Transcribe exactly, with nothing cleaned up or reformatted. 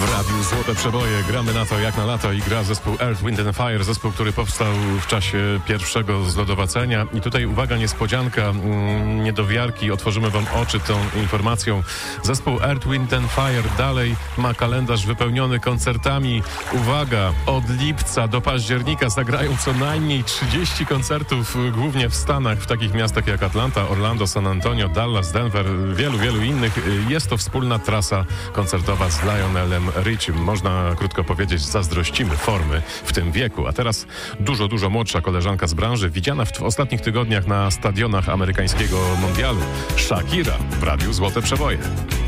W radiu Złote Przeboje gramy na to jak na lato i gra zespół Earth, Wind and Fire, zespół, który powstał w czasie pierwszego zlodowacenia. I tutaj uwaga, niespodzianka, mm, niedowiarki, otworzymy wam oczy tą informacją. Zespół Earth, Wind and Fire dalej ma kalendarz wypełniony koncertami. Uwaga, od lipca do października zagrają co najmniej trzydzieści koncertów, głównie w Stanach, w takich miastach jak Atlanta, Orlando, San Antonio, Dallas, Denver, wielu, wielu innych. Jest to wspólna trasa koncertowa z Lionelem Richiem. Można krótko powiedzieć, zazdrościmy formy w tym wieku. A teraz dużo, dużo młodsza koleżanka z branży, widziana w, w ostatnich tygodniach na stadionach amerykańskiego mundialu. Shakira w radiu Złote Przeboje.